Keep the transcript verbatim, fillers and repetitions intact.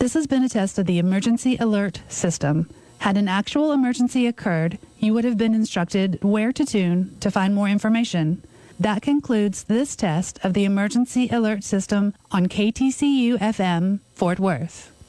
This has been a test of the emergency alert system. Had an actual emergency occurred, you would have been instructed where to tune to find more information. That concludes this test of the emergency alert system on K T C U F M, Fort Worth.